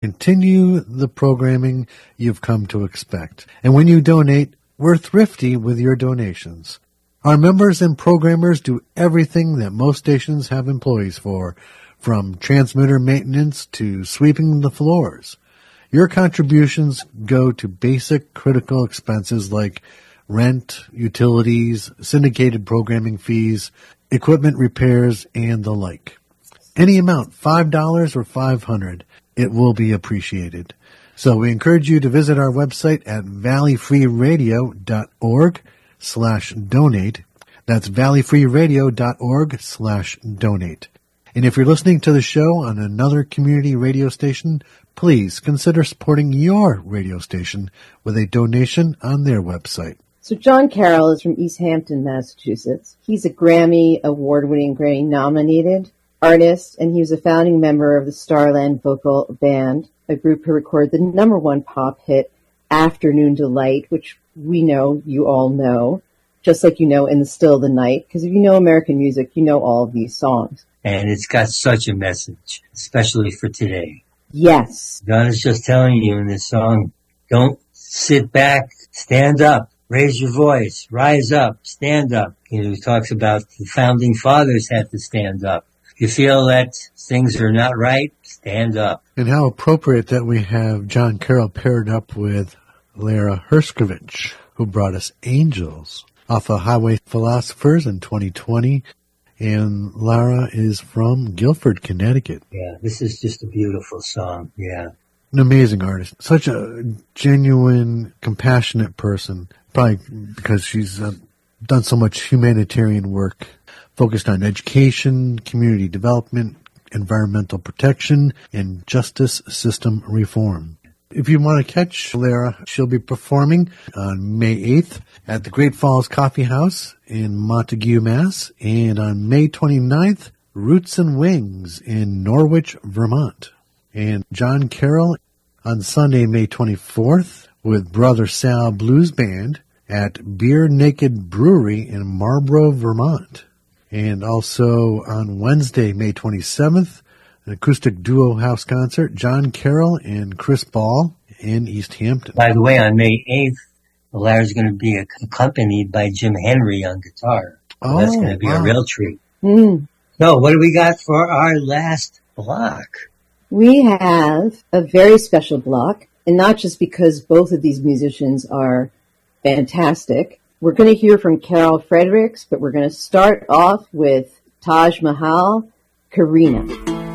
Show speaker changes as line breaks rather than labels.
Continue the programming you've come to expect. And when you donate, we're thrifty with your donations. Our members and programmers do everything that most stations have employees for, from transmitter maintenance to sweeping the floors. Your contributions go to basic critical expenses like rent, utilities, syndicated programming fees, equipment repairs, and the like. Any amount, $5 or $500, it will be appreciated. So we encourage you to visit our website at valleyfreeradio.org/donate. That's valleyfreeradio.org/donate. And if you're listening to the show on another community radio station, please consider supporting your radio station with a donation on their website.
So John Carroll is from East Hampton, Massachusetts. He's a Grammy award-winning, Grammy-nominated artist, and he was a founding member of the Starland Vocal Band, a group who recorded the #1 pop hit Afternoon Delight, which we know, you all know, just like you know In the Still of the Night, because if you know American music, you know all of these songs.
And it's got such a message, especially for today.
Yes.
God is just telling you in this song, don't sit back, stand up, raise your voice, rise up, stand up. You know, he talks about the founding fathers had to stand up. If you feel that things are not right, stand up.
And how appropriate that we have John Carroll paired up with Lara Herskovich, who brought us Angels off of Highway Philosophers in 2020. And Lara is from Guilford, Connecticut.
Yeah, this is just a beautiful song. Yeah.
An amazing artist. Such a genuine, compassionate person. Probably because she's done so much humanitarian work focused on education, community development, environmental protection, and justice system reform. If you want to catch Lara, she'll be performing on May 8th at the Great Falls Coffee House in Montague, Mass. And on May 29th, Roots and Wings in Norwich, Vermont. And John Carroll on Sunday, May 24th with Brother Sal Blues Band at Beer Naked Brewery in Marlborough, Vermont. And also on Wednesday, May 27th, an acoustic duo house concert, John Carroll and Chris Ball in East Hampton.
By the way, on May 8th, Lara's going to be accompanied by Jim Henry on guitar. So that's going to be a real treat.
Mm.
So what do we got for our last block?
We have a very special block, and not just because both of these musicians are fantastic. We're going to hear from Carol Fredericks, but we're going to start off with Taj Mahal, Karina.